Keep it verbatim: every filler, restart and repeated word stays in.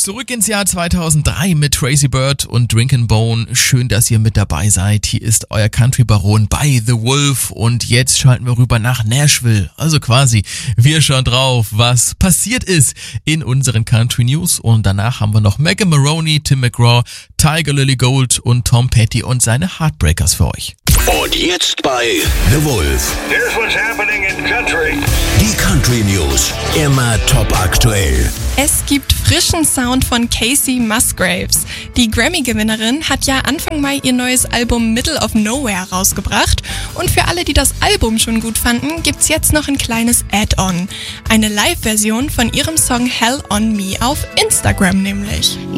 Zurück ins Jahr zweitausenddrei mit Tracy Bird und Drinkin' Bone. Schön, dass ihr mit dabei seid. Hier ist euer Country-Baron bei The Wolf und jetzt schalten wir rüber nach Nashville. Also quasi, wir schauen drauf, was passiert ist in unseren Country News und danach haben wir noch Megan Maroney, Tim McGraw, Tiger Lily Gold und Tom Petty und seine Heartbreakers für euch. Und jetzt bei The Wolf. Here's what's happening in country. Die Country News. Immer top aktuell. Es gibt frischen Sound von Casey Musgraves. Die Grammy-Gewinnerin hat ja Anfang Mai ihr neues Album Middle of Nowhere rausgebracht. Und für alle, die das Album schon gut fanden, gibt's jetzt noch ein kleines Add-on. Eine Live-Version von ihrem Song Hell on Me auf Instagram nämlich.